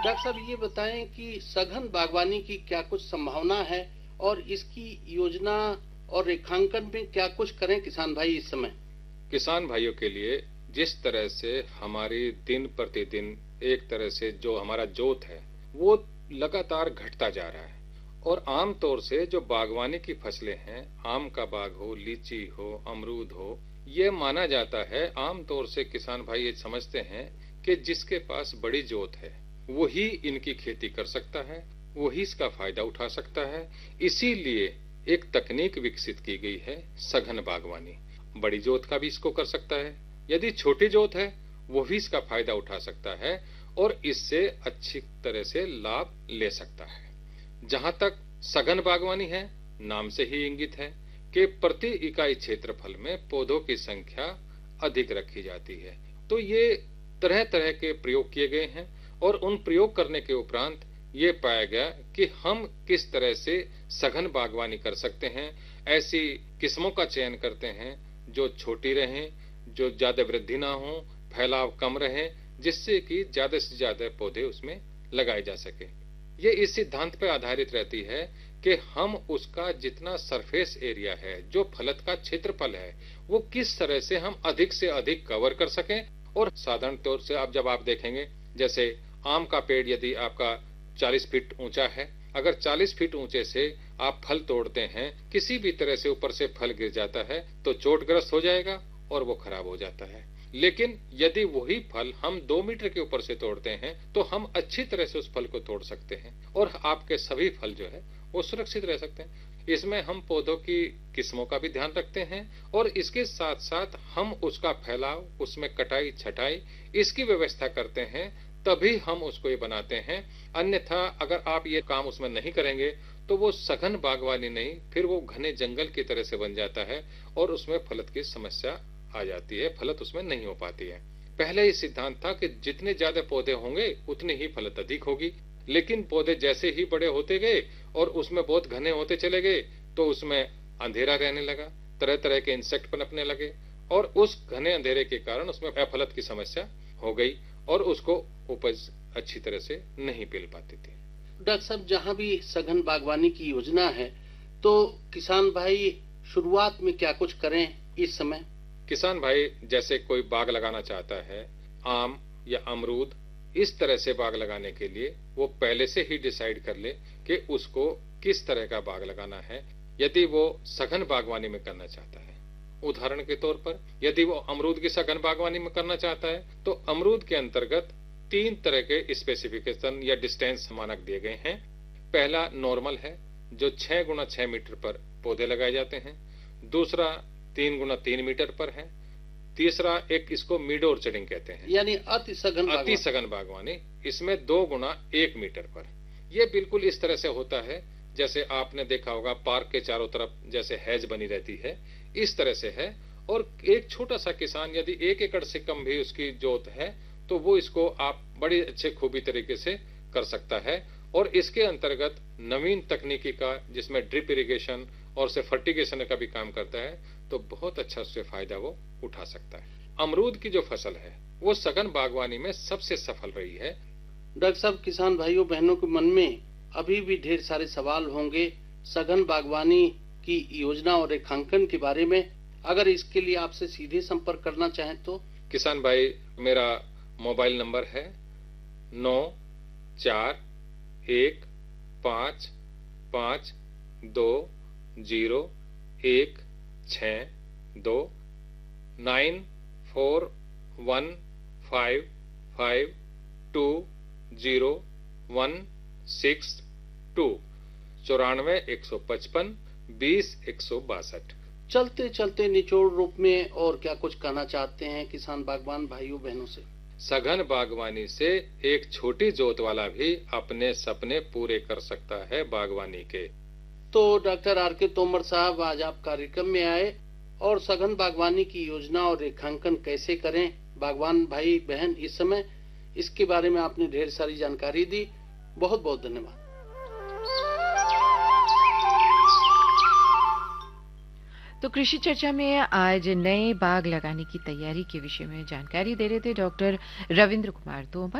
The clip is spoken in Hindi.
डॉक्टर साहब ये बताएं कि सघन बागवानी की क्या कुछ संभावना है और इसकी योजना और रेखांकन में क्या कुछ करें किसान भाई इस समय। किसान भाइयों के लिए जिस तरह से हमारी दिन प्रतिदिन एक तरह से जो हमारा जोत है वो लगातार घटता जा रहा है और आम तौर से जो बागवानी की फसलें हैं, आम का बाग हो, लीची हो, अमरूद हो, ये माना जाता है, आम तौर से किसान भाई ये समझते हैं कि जिसके पास बड़ी जोत है वही इनकी खेती कर सकता है, वही इसका फायदा उठा सकता है। इसीलिए एक तकनीक विकसित की गई है, सघन बागवानी। बड़ी जोत का भी इसको कर सकता है, यदि छोटी जोत है वो भी इसका फायदा उठा सकता है और इससे अच्छी तरह से लाभ ले सकता है। जहां तक सघन बागवानी है, नाम से ही इंगित है कि प्रति इकाई क्षेत्रफल में पौधों की संख्या अधिक रखी जाती है। तो ये तरह तरह के प्रयोग किए गए हैं और उन प्रयोग करने के उपरांत ये पाया गया कि हम किस तरह से सघन बागवानी कर सकते हैं। ऐसी किस्मों का चयन करते हैं जो छोटी रहें, जो ज्यादा वृद्धि ना हो, फैलाव कम रहे, जिससे कि ज्यादा से ज्यादा पौधे उसमें लगाए जा सके। ये इस सिद्धांत पर आधारित रहती है कि हम उसका जितना सरफेस एरिया है, जो फलत का क्षेत्रफल है, वो किस तरह से हम अधिक से अधिक कवर कर सकें। और साधारण तौर से आप जब आप देखेंगे, जैसे आम का पेड़ यदि आपका 40 फीट ऊंचा है, अगर 40 फीट ऊंचे से आप फल तोड़ते हैं, किसी भी तरह से ऊपर से फल गिर जाता है तो चोटग्रस्त हो जाएगा और वो खराब हो जाता है। लेकिन यदि वही फल हम 2 मीटर के ऊपर से तोड़ते हैं तो हम अच्छी तरह से उस फल को तोड़ सकते हैं और आपके सभी फल जो है वो सुरक्षित रह सकते हैं। इसमें हम पौधों की किस्मों का भी ध्यान रखते हैं और इसके साथ साथ हम उसका फैलाव, उसमें कटाई छटाई, इसकी व्यवस्था करते हैं, तभी हम उसको ये बनाते हैं। अन्यथा अगर आप ये काम उसमें नहीं करेंगे तो वो सघन बागवानी नहीं, फिर वो घने जंगल की तरह से बन जाता है और उसमें फलत की समस्या आ जाती है, फलत उसमें नहीं हो पाती है। पहले ये सिद्धांत था कि जितने ज्यादा पौधे होंगे उतनी ही फलत अधिक होगी, लेकिन पौधे जैसे ही बड़े होते गए और उसमें बहुत घने होते चले गए तो उसमें अंधेरा रहने लगा, तरह तरह के इंसेक्ट पनपने लगे और उस घने अंधेरे के कारण उसमें अफलत की समस्या हो गई और उसको उपज अच्छी तरह से नहीं मिल पाती थी। डॉक्टर साहब, जहाँ भी सघन बागवानी की योजना है तो किसान भाई शुरुआत में क्या कुछ करें इस समय। किसान भाई जैसे कोई बाग लगाना चाहता है, आम या अमरूद, इस तरह से बाग लगाने के लिए वो पहले से ही डिसाइड कर ले कि उसको किस तरह का बाग लगाना है। यदि वो सघन बागवानी में करना चाहता है, उदाहरण के तौर पर यदि वो अमरूद की सघन बागवानी में करना चाहता है तो अमरूद के अंतर्गत 3 तरह के स्पेसिफिकेशन या डिस्टेंस मानक दिए गए हैं। पहला नॉर्मल है जो 6 गुना 6 मीटर पर पौधे लगाए जाते हैं। दूसरा 3 गुना 3 मीटर पर है। तीसरा एक इसको मिड ऑर्चर्डिंग कहते हैं, यानी अति सघन बागवानी, इसमें 2 गुना 1 मीटर पर। यह बिल्कुल इस तरह से होता है जैसे आपने देखा होगा पार्क के चारों तरफ जैसे हैज बनी रहती है, इस तरह से है। और एक छोटा सा किसान यदि 1 एकड़ से कम भी उसकी जोत है तो वो इसको आप बड़ी अच्छे खूबी तरीके से कर सकता है। और इसके अंतर्गत नवीन तकनीकी का, जिसमें ड्रिप इरिगेशन और से फर्टिगेशन का भी काम करता है, तो बहुत अच्छा उससे फायदा वो उठा सकता है। अमरूद की जो फसल है वो सघन बागवानी में सबसे सफल रही है। डॉक्टर साहब, किसान भाइयों बहनों के मन में अभी भी ढेर सारे सवाल होंगे सघन बागवानी की योजना और रेखांकन के बारे में। अगर इसके लिए आपसे सीधे संपर्क करना चाहें तो किसान भाई, मेरा मोबाइल नंबर है 9415520162 9415520162 94-155-20-162। चलते चलते निचोड़ रूप में और क्या कुछ कहना चाहते हैं किसान बागवान भाइयों बहनों से। सघन बागवानी से एक छोटी जोत वाला भी अपने सपने पूरे कर सकता है बागवानी के। तो डॉक्टर आर के तोमर साहब, आज आप कार्यक्रम में आए और सघन बागवानी की योजना और रेखांकन कैसे करें बागवान भाई बहन इस समय, इसके बारे में आपने ढेर सारी जानकारी दी। बहुत बहुत धन्यवाद। तो कृषि चर्चा में आज नए बाग लगाने की तैयारी के विषय में जानकारी दे रहे थे डॉक्टर रविंद्र कुमार तोमर।